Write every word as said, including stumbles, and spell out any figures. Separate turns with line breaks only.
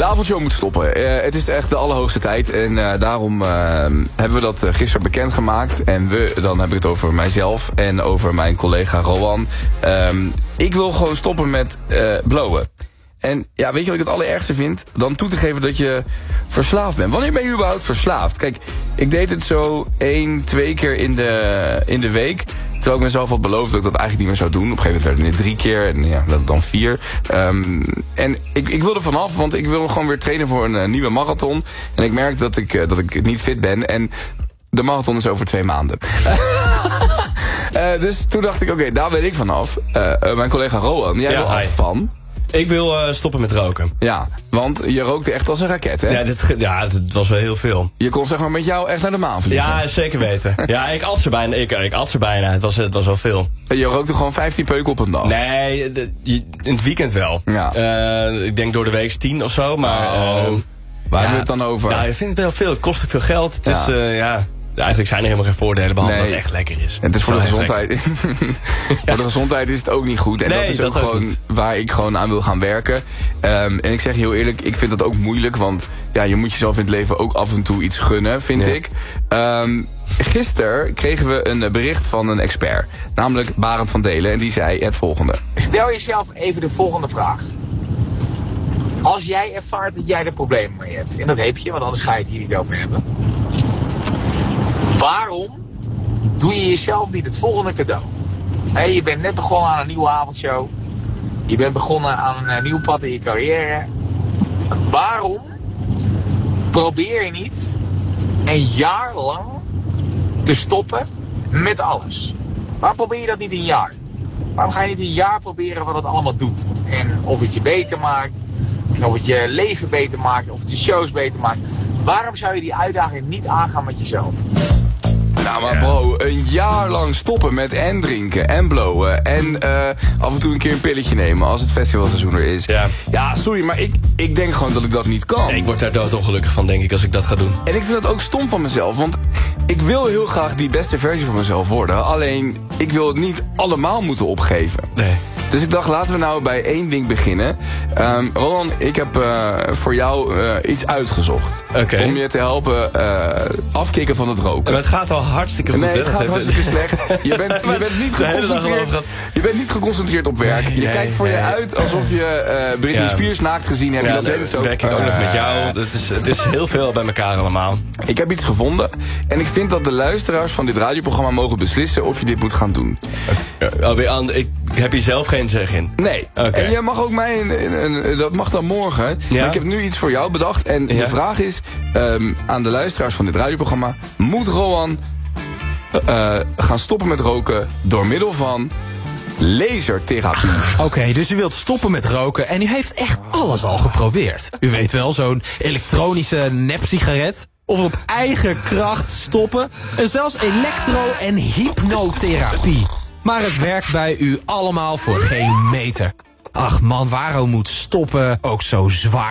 De avondshow moet stoppen. Uh, het is echt de allerhoogste tijd. En uh, daarom uh, hebben we dat uh, gisteren bekendgemaakt. En we, dan heb ik het over mijzelf en over mijn collega Rowan. Um, ik wil gewoon stoppen met uh, blowen. En ja, weet je wat ik het allerergste vind? Dan toe te geven dat je verslaafd bent. Wanneer ben je überhaupt verslaafd? Kijk, ik deed het zo één, twee keer in de, in de week. Terwijl ik mezelf had beloofd dat ik dat eigenlijk niet meer zou doen. Op een gegeven moment werd het drie keer en ja, dan vier. Um, en ik, ik wil er vanaf, want ik wil gewoon weer trainen voor een uh, nieuwe marathon. En ik merk dat ik, uh, dat ik niet fit ben. En de marathon is over twee maanden. uh, dus toen dacht ik, oké, okay, daar ben ik vanaf. Uh, uh, mijn collega Rowan, jij
ja,
wil af van...
Ik wil uh, stoppen met roken.
Ja, want je rookte echt als een raket, hè?
Ja, dit, ja, het was wel heel veel.
Je kon zeg maar met jou echt naar de maan vliegen.
Ja, zeker weten. Ja, ik at ze bijna. Ik, ik at ze bijna. Het was, het was wel veel.
Je rookte gewoon vijftien peuken op een dag?
Nee, de, in het weekend wel.
Ja.
Uh, ik denk door de week tien of zo, maar...
Oh,
uh,
waar
ja,
hebben we het dan over?
Ja, ik vind het wel veel. Het kost ook veel geld. Het
ja.
is, uh, ja... Eigenlijk zijn er helemaal geen voordelen, behalve
nee.
dat het echt lekker is.
En het is voor de gezondheid. Voor de gezondheid is het ook niet goed. En
nee,
dat is ook
dat
gewoon
ook
waar ik gewoon aan wil gaan werken. Um, en ik zeg je heel eerlijk, ik vind dat ook moeilijk. Want ja, je moet jezelf in het leven ook af en toe iets gunnen, vind
nee.
ik. Um, gisteren kregen we een bericht van een expert. Namelijk Barend van Delen. En die zei het volgende.
Stel jezelf even de volgende vraag. Als jij ervaart dat jij er problemen mee hebt. En dat heb je, want anders ga je het hier niet over hebben. Waarom doe je jezelf niet het volgende cadeau? Hey, je bent net begonnen aan een nieuwe avondshow. Je bent begonnen aan een nieuw pad in je carrière. Waarom probeer je niet een jaar lang te stoppen met alles? Waarom probeer je dat niet een jaar? Waarom ga je niet een jaar proberen wat het allemaal doet? En of het je beter maakt. En of het je leven beter maakt. Of het je shows beter maakt. Waarom zou je die uitdaging niet aangaan met jezelf?
Nou, maar bro, een jaar lang stoppen met en drinken en blowen en uh, af en toe een keer een pilletje nemen als het festivalseizoen er is.
Ja,
ja sorry, maar ik, ik denk gewoon dat ik dat niet kan.
Nee, ik word daar doodongelukkig van, denk ik, als ik dat ga doen.
En ik vind dat ook stom van mezelf, want ik wil heel graag die beste versie van mezelf worden. Alleen, ik wil het niet allemaal moeten opgeven.
Nee.
Dus ik dacht, laten we nou bij één ding beginnen. Um, Roland, ik heb uh, voor jou uh, iets uitgezocht.
Okay.
Om je te helpen uh, afkicken van het roken.
Maar het gaat al hartstikke goed,
nee,
hè?
het gaat hartstikke slecht. Je bent, je bent niet geconcentreerd. Je bent niet geconcentreerd op werk.
Nee,
je
nee,
kijkt voor
nee.
je uit alsof je uh, Britney
ja.
Spears naakt gezien hebt.
Ja,
dat
dan
zo.
werk ik ook
uh,
nog met jou. Het is, het is heel veel bij elkaar allemaal.
Ik heb iets gevonden. En ik vind dat de luisteraars van dit radioprogramma mogen beslissen of je dit moet gaan doen.
Ja, alweer aan, ik heb hier zelf geen zeg in.
Nee.
Okay.
En jij mag ook mij, een, een, een, dat mag dan morgen. Ja? Maar ik heb nu iets voor jou bedacht. En ja? de vraag is um, aan de luisteraars van dit radioprogramma. Moet Rowan uh, gaan stoppen met roken door middel van lasertherapie?
Oké, okay, dus u wilt stoppen met roken en u heeft echt alles al geprobeerd. U weet wel, zo'n elektronische nepsigaret. Of op eigen kracht stoppen. En zelfs elektro- en hypnotherapie. Maar het werkt bij u allemaal voor geen meter. Ach man, waarom moet stoppen ook zo zwaar